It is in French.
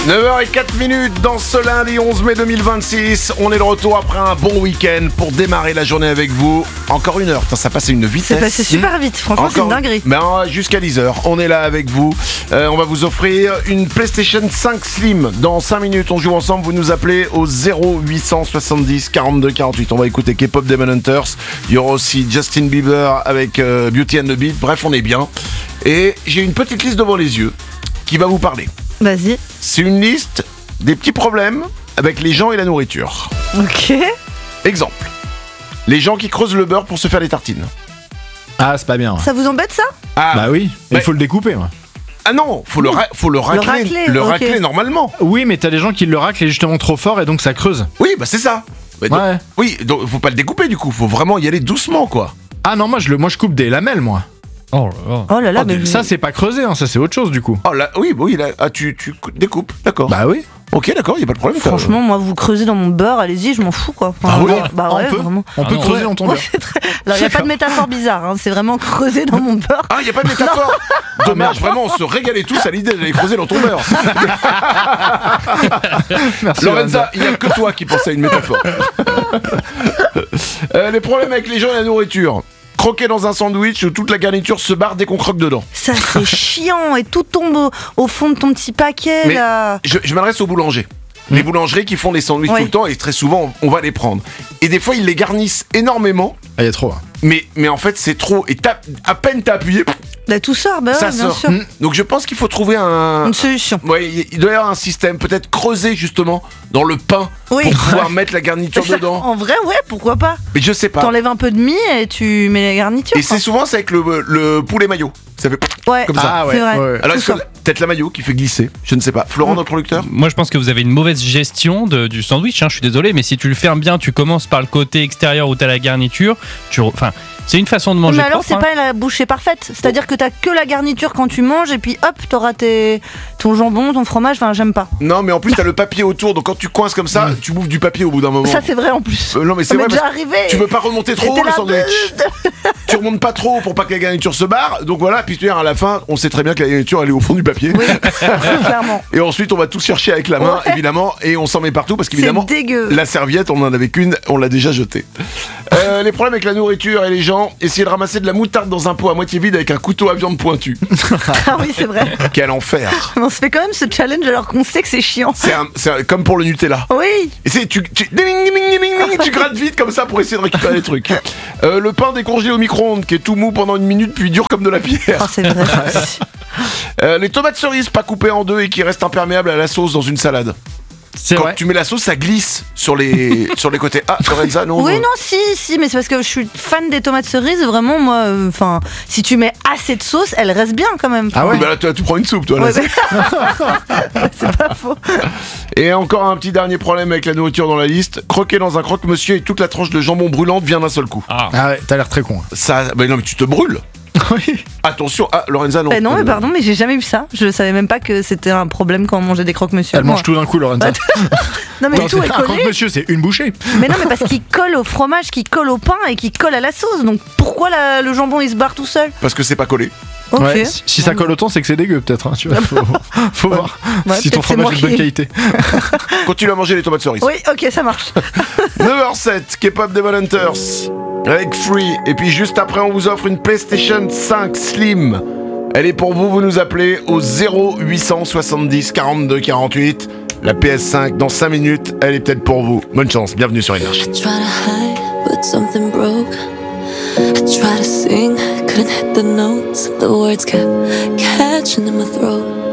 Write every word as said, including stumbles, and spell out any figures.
neuf heures zéro quatre minutes dans ce lundi onze mai deux mille vingt-six. On est de retour après un bon week-end pour démarrer la journée avec vous. Encore une heure, Putain, ça passe à une vitesse. C'est passé super vite, franchement. Encore... c'est une dinguerie. Ben, jusqu'à dix heures, on est là avec vous. Euh, on va vous offrir une PlayStation cinq Slim. Dans cinq minutes, on joue ensemble. Vous nous appelez au zéro huit cent soixante-dix quarante-deux quarante-huit. On va écouter K-pop Demon Hunters. Il y aura aussi Justin Bieber avec euh, Beauty and the Beat. Bref, on est bien. Et j'ai une petite liste devant les yeux qui va vous parler. Vas-y. C'est une liste des petits problèmes avec les gens et la nourriture. Ok. Exemple. Les gens qui creusent le beurre pour se faire des tartines. Ah, c'est pas bien. Ouais. Ça vous embête ça? Ah, bah oui, il bah... faut le découper. Ouais. Ah non, faut le, ra- faut le racler, le racler, le okay. racler normalement. Oui, mais t'as des gens qui le raclent justement trop fort et donc ça creuse. Oui, bah c'est ça. Bah, donc, ouais. Oui, donc faut pas le découper du coup, faut vraiment y aller doucement quoi. Ah non, moi je, le, moi, je coupe des lamelles moi. Oh là là. Oh là là, oh, mais ça c'est pas creusé, hein, ça c'est autre chose du coup. Oh là, oui, oui, là, ah, tu, tu découpes, d'accord. Bah oui. Ok, d'accord, y a pas de problème. Franchement, moi, vous creusez dans mon beurre, allez-y, je m'en fous quoi. Enfin, ah oui, bah ouais, on peut, vraiment. on peut ah creuser ouais. dans ton beurre. Ouais, très... Alors, il n'y a pas de métaphore bizarre, hein, c'est vraiment creuser dans mon beurre. Ah, y a pas de métaphore. Dommage, vraiment, on se régalait tous à l'idée d'aller creuser dans ton beurre. Merci Lorenza, il n'y a que toi qui pense à une métaphore. euh, les problèmes avec les gens et la nourriture. Croquer dans un sandwich où toute la garniture se barre dès qu'on croque dedans. Ça c'est chiant et tout tombe au, au fond de ton petit paquet. Mais là. Je, je m'adresse aux boulangers. Mmh. Les boulangeries qui font des sandwichs oui. tout le temps et très souvent on va les prendre. Et des fois ils les garnissent énormément. Ah, il y a trop. Hein. Mais, mais en fait c'est trop. Et à peine t'as appuyé. Là, tout sort, bah ça ouais, bien sort. sûr. Mmh. Donc je pense qu'il faut trouver un... une solution. Ouais, il doit y avoir un système, peut-être creuser justement dans le pain oui. pour pouvoir mettre la garniture ça, dedans. En vrai, ouais, pourquoi pas. Mais je sais pas. T'enlèves un peu de mie et tu mets la garniture. Et c'est souvent c'est avec le, le poulet maillot. Ça fait ouais. comme ça. Ah, ouais, c'est vrai. Ouais, ouais. Alors est-ce que peut-être la maillot qui fait glisser. Je ne sais pas. Florent, mmh. notre producteur. Moi je pense que vous avez une mauvaise gestion de, du sandwich. Hein, je suis désolé, mais si tu le fermes bien, tu commences par le côté extérieur où t'as la garniture. Tu, enfin, c'est une façon de manger. Mais alors propre, c'est hein. pas la bouchée parfaite. C'est-à-dire que t'as que la garniture quand tu manges et puis hop, t'auras tes, ton jambon, ton fromage. Enfin, j'aime pas. Non, mais en plus t'as le papier autour. Donc quand tu coinces comme ça, mmh. tu bouffes du papier au bout d'un moment. Ça c'est vrai en plus. Euh, non mais c'est ça vrai. Déjà arrivé. Tu veux pas remonter trop haut le sandwich. Tu remontes pas trop pour pas que la garniture se barre. Donc voilà. Puis tu vois, à la fin, on sait très bien que la garniture elle est au fond du papier. Oui, clairement. Et ensuite on va tout chercher avec la main, ouais. évidemment, et on s'en met partout parce qu'évidemment la serviette, on en avait qu'une, on l'a déjà jetée. Euh, les problèmes avec la nourriture et les gens, essayer de ramasser de la moutarde dans un pot à moitié vide avec un couteau à viande pointu. Ah oui, c'est vrai. Quel enfer. On se fait quand même ce challenge alors qu'on sait que c'est chiant. C'est, un, c'est un, comme pour le Nutella. Oui. Et c'est tu tu, tu grattes vite comme ça pour essayer de récupérer les trucs. Euh, le pain décongelé au micro-ondes qui est tout mou pendant une minute puis dur comme de la pierre. Oh, c'est vrai. euh, les tomates cerises pas coupées en deux et qui restent imperméables à la sauce dans une salade. C'est Quand vrai. tu mets la sauce, ça glisse sur les, sur les côtés. Ah, Lorenza, non. Oui, euh... non, si, si, mais c'est parce que je suis fan des tomates cerises. Vraiment, moi, enfin, euh, si tu mets assez de sauce, elles restent bien quand même. Ah ouais. Oui, bah là, tu, tu prends une soupe, toi. Là, ouais, c'est... c'est pas faux. Et encore un petit dernier problème avec la nourriture dans la liste. Croquer dans un croque-monsieur et toute la tranche de jambon brûlante vient d'un seul coup. Ah, ah ouais, t'as l'air très con. Ça, bah non, mais tu te brûles. Oui. Attention, ah Lorenza non. Bah non, euh... mais pardon, mais j'ai jamais eu ça. Je savais même pas que c'était un problème quand on mangeait des croque-monsieur. Elle mange tout d'un coup, Lorenza. Non mais non, tout est, est collé. Croque-monsieur, c'est une bouchée. Mais non, mais parce qu'il colle au fromage, qu'il colle au pain et qu'il colle à la sauce. Donc pourquoi la, le jambon il se barre tout seul? Parce que c'est pas collé. Okay. Ouais, si, si ça colle autant, c'est que c'est dégueu peut-être. Hein, tu vois, faut, faut voir ouais, si ton fromage est de bonne qualité. Continue à manger les tomates cerises. Oui, ok, ça marche. neuf heures sept, K-pop Demon Hunters avec Free. Et puis juste après, on vous offre une PlayStation cinq Slim. Elle est pour vous, vous nous appelez au zéro huit cent soixante-dix quarante-deux quarante-huit. La P S cinq, dans cinq minutes, elle est peut-être pour vous. Bonne chance, bienvenue sur Énergie. I tried to sing, couldn't hit the notes. The words kept catching in my throat.